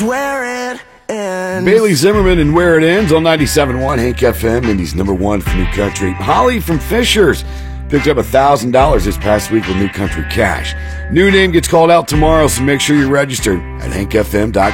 Where it ends. Bailey Zimmerman and Where It Ends on 97.1 Hank FM, Indy's #1 for New Country. Holly from Fishers picked up $1,000 this past week with New Country Cash. New name gets called out tomorrow, so make sure you're registered at hankfm.com.